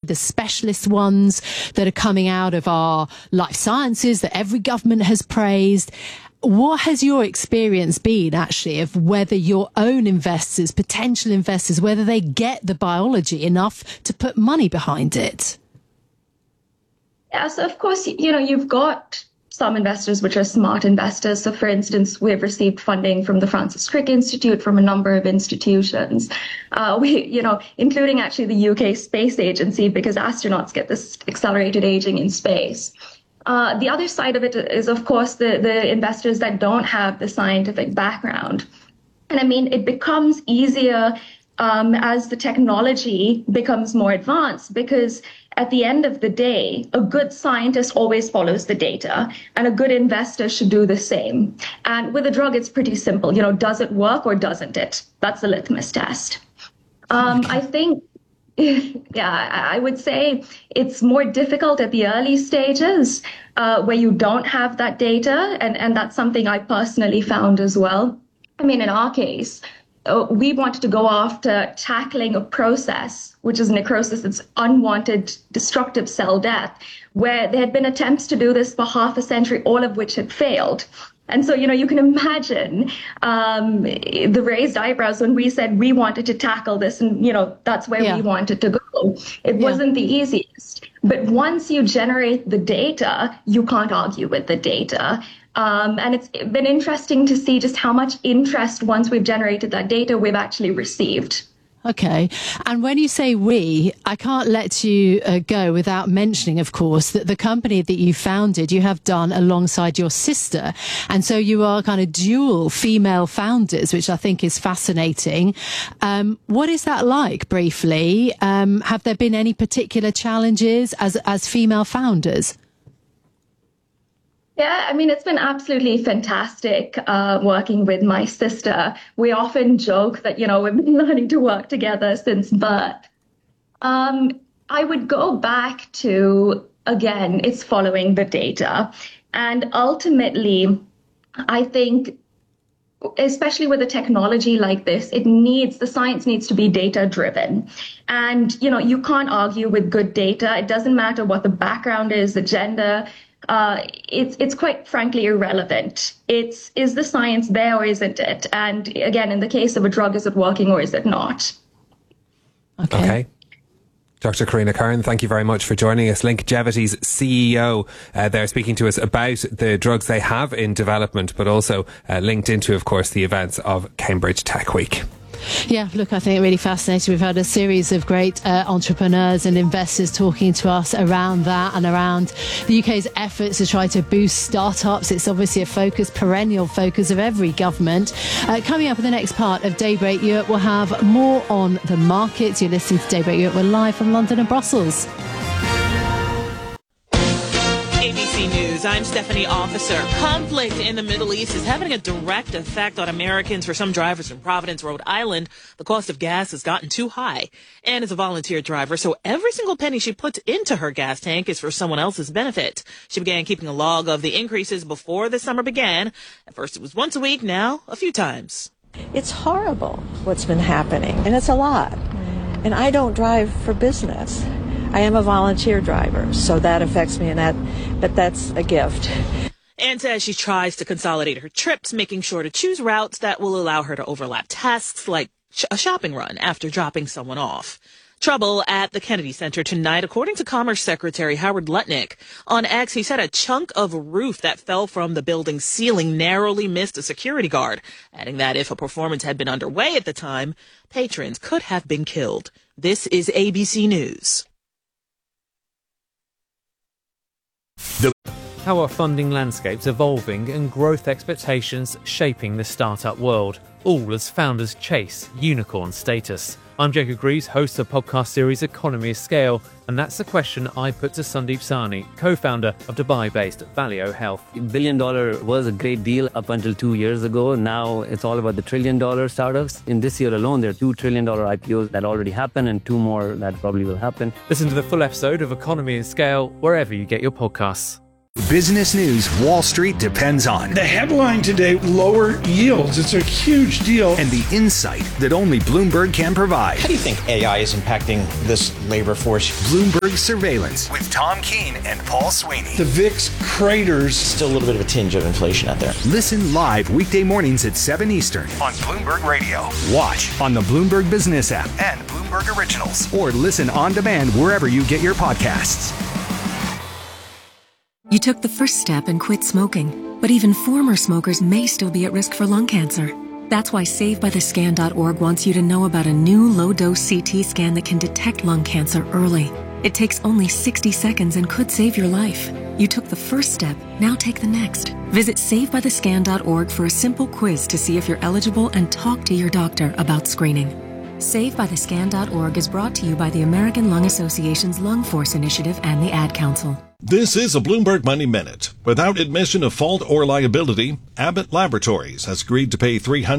the specialist ones that are coming out of our life sciences that every government has praised. What has your experience been, actually, of whether your own investors, potential investors, whether they get the biology enough to put money behind it? Yeah, so of course, you've got some investors which are smart investors. So for instance, we've received funding from the Francis Crick Institute, from a number of institutions, including actually the UK Space Agency, because astronauts get this accelerated aging in space. The other side of it is, of course, the investors that don't have the scientific background. And I mean, it becomes easier as the technology becomes more advanced, because at the end of the day, a good scientist always follows the data, and a good investor should do the same. And with a drug, it's pretty simple. Does it work or doesn't it? That's the litmus test. I think, I would say it's more difficult at the early stages where you don't have that data. And that's something I personally found as well. I mean, in our case, we wanted to go after tackling a process, which is necrosis. It's unwanted destructive cell death, where there had been attempts to do this for half a century, all of which had failed. And so, you can imagine the raised eyebrows when we said we wanted to tackle this, and, that's where we wanted to go. It wasn't the easiest. But once you generate the data, you can't argue with the data. And it's been interesting to see just how much interest, once we've generated that data, we've actually received. Okay. And when you say we, I can't let you go without mentioning, of course, that the company that you founded, you have done alongside your sister. And so you are kind of dual female founders, which I think is fascinating. What is that like, briefly? Have there been any particular challenges as female founders? Yeah, I mean, it's been absolutely fantastic working with my sister. We often joke that, we've been learning to work together since birth. I would go back to, again, it's following the data. And ultimately, I think, especially with a technology like this, the science needs to be data driven. And, you can't argue with good data. It doesn't matter what the background is, the gender. It's quite frankly irrelevant. Is the science there or isn't it? And again, in the case of a drug, is it working or is it not? Okay. Dr. Karina Kern, thank you very much for joining us. Linkegevity's CEO, they're speaking to us about the drugs they have in development, but also linked into, of course, the events of Cambridge Tech Week. Yeah, look, I think really fascinating. We've had a series of great entrepreneurs and investors talking to us around that and around the UK's efforts to try to boost startups. It's obviously a perennial focus of every government. Coming up in the next part of Daybreak Europe, we'll have more on the markets. You're listening to Daybreak Europe. We're live from London and Brussels. ABC News, I'm Stephanie Officer. Conflict in the Middle East is having a direct effect on Americans. For some drivers in Providence, Rhode Island, the cost of gas has gotten too high. Anne is a volunteer driver, so every single penny she puts into her gas tank is for someone else's benefit. She began keeping a log of the increases before the summer began. At first it was once a week, now a few times. It's horrible what's been happening, and it's a lot. And I don't drive for business. I am a volunteer driver, so that affects me, but that's a gift. Anne says she tries to consolidate her trips, making sure to choose routes that will allow her to overlap tasks like a shopping run after dropping someone off. Trouble at the Kennedy Center tonight, according to Commerce Secretary Howard Lutnick. On X, he said a chunk of roof that fell from the building's ceiling narrowly missed a security guard, adding that if a performance had been underway at the time, patrons could have been killed. This is ABC News. How are funding landscapes evolving and growth expectations shaping the startup world, all as founders chase unicorn status? I'm Jacob Greaves, host of the podcast series Economy of Scale, and that's the question I put to Sandeep Sahni, co-founder of Dubai-based Valeo Health. $1 billion was a great deal up until 2 years ago. Now it's all about the $1 trillion startups. In this year alone, there are $2 trillion IPOs that already happened and 2 more that probably will happen. Listen to the full episode of Economy of Scale wherever you get your podcasts. Business news Wall Street depends on. The headline today, lower yields. It's a huge deal. And the insight that only Bloomberg can provide. How do you think AI is impacting this labor force? Bloomberg Surveillance with Tom Keene and Paul Sweeney. The VIX craters. Still a little bit of a tinge of inflation out there. Listen live weekday mornings at 7 Eastern on Bloomberg Radio. Watch on the Bloomberg Business app and Bloomberg Originals. Or listen on demand wherever you get your podcasts. You took the first step and quit smoking, but even former smokers may still be at risk for lung cancer. That's why SaveByTheScan.org wants you to know about a new low-dose CT scan that can detect lung cancer early. It takes only 60 seconds and could save your life. You took the first step, now take the next. Visit SaveByTheScan.org for a simple quiz to see if you're eligible and talk to your doctor about screening. SaveByTheScan.org is brought to you by the American Lung Association's Lung Force Initiative and the Ad Council. This is a Bloomberg Money Minute. Without admission of fault or liability, Abbott Laboratories has agreed to pay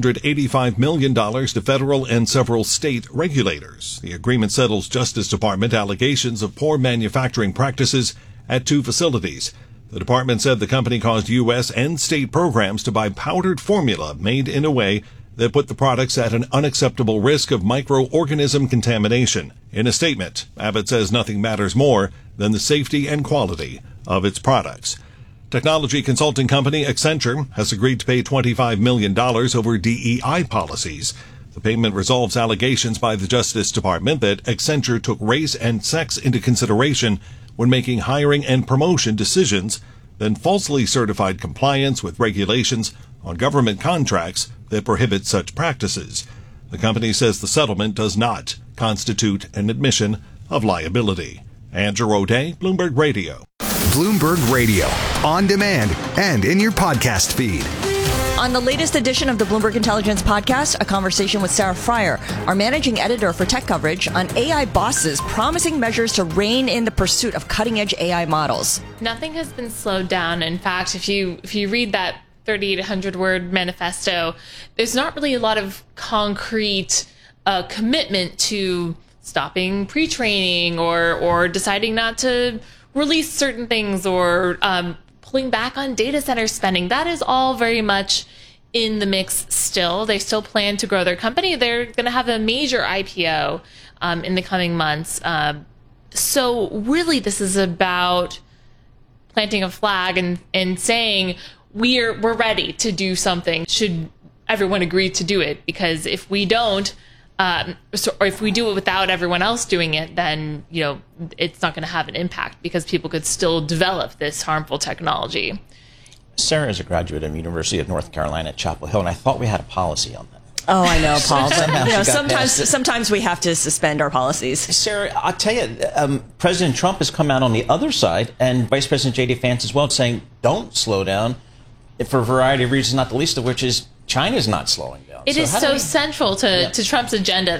$385 million to federal and several state regulators. The agreement settles Justice Department allegations of poor manufacturing practices at 2 facilities. The department said the company caused U.S. and state programs to buy powdered formula made in a way that put the products at an unacceptable risk of microorganism contamination. In a statement, Abbott says nothing matters more than the safety and quality of its products. Technology consulting company Accenture has agreed to pay $25 million over DEI policies. The payment resolves allegations by the Justice Department that Accenture took race and sex into consideration when making hiring and promotion decisions, then falsely certified compliance with regulations on government contracts that prohibit such practices. The company says the settlement does not constitute an admission of liability. Andrew O'Day, Bloomberg Radio. Bloomberg Radio, on demand and in your podcast feed. On the latest edition of the Bloomberg Intelligence Podcast, a conversation with Sarah Friar, our managing editor for tech coverage, on AI bosses promising measures to rein in the pursuit of cutting-edge AI models. Nothing has been slowed down. In fact, if you read that 3,800-word manifesto, there's not really a lot of concrete commitment to stopping pre-training or deciding not to release certain things or pulling back on data center spending. That is all very much in the mix still. They still plan to grow their company. They're going to have a major IPO in the coming months. So really, this is about planting a flag and saying, we're ready to do something. Should everyone agree to do it? Because if we don't, or if we do it without everyone else doing it, then it's not going to have an impact because people could still develop this harmful technology. Sarah is a graduate of the University of North Carolina at Chapel Hill, and I thought we had a policy on that. Oh, I know, Paul. Sometimes we have to suspend our policies. Sarah, I'll tell you, President Trump has come out on the other side, and Vice President J.D. Vance as well, saying don't slow down for a variety of reasons, not the least of which is China's not slowing down. It is so central to Trump's agenda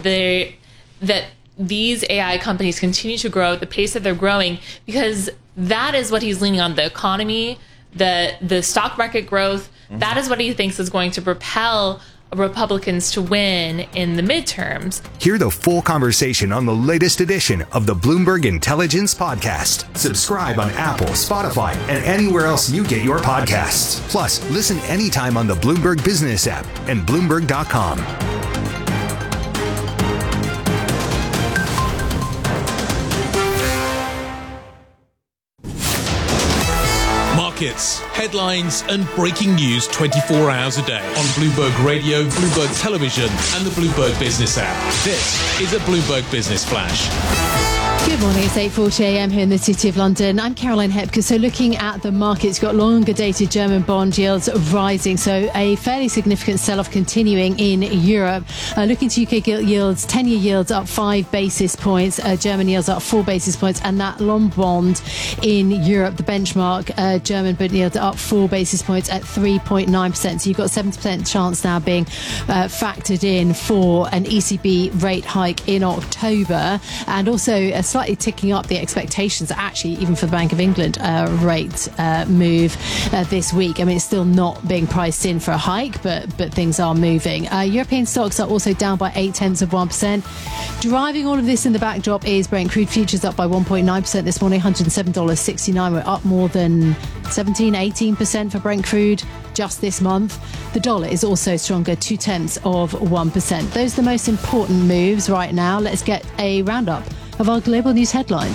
that these AI companies continue to grow at the pace that they're growing, because that is what he's leaning on: the economy, the stock market growth. Mm-hmm. That is what he thinks is going to propel Republicans to win in the midterms. Hear the full conversation on the latest edition of the Bloomberg Intelligence Podcast. Subscribe on Apple, Spotify, and anywhere else you get your podcasts. Plus, listen anytime on the Bloomberg Business app and Bloomberg.com. Markets, headlines, and breaking news 24 hours a day on Bloomberg Radio, Bloomberg Television, and the Bloomberg Business app. This is a Bloomberg Business Flash. Good morning, it's 8:40 a.m. here in the City of London. I'm Caroline Hepker. So looking at the markets, got longer dated German bond yields rising. So a fairly significant sell-off continuing in Europe. Looking to UK gilt yields, 10-year yields up 5 basis points, German yields up 4 basis points, and that long bond in Europe, the benchmark German bond yield up 4 basis points at 3.9%. So you've got 70% chance now being factored in for an ECB rate hike in October, and also a slight slightly ticking up the expectations, actually, even for the Bank of England rate move this week. I mean, it's still not being priced in for a hike, but things are moving. European stocks are also down by 0.8%. Driving all of this in the backdrop is Brent crude futures up by 1.9% this morning, $107.69. We're up more than 18% for Brent crude just this month. The dollar is also stronger, 0.2%. Those are the most important moves right now. Let's get a roundup of our global news headlines.